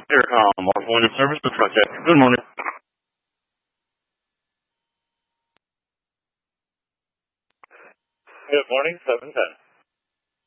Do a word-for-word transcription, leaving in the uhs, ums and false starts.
Intercom, Mark one in service to truck check. Good morning. Good morning, seven ten.